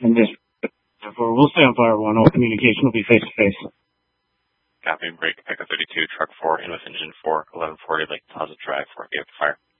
And therefore, we'll stay on fire 1. All communication will be face-to-face. Copy. Break. Echo 32, Truck 4, in with Engine 4, 1140, Lake Plaza Drive, 4. Give fire.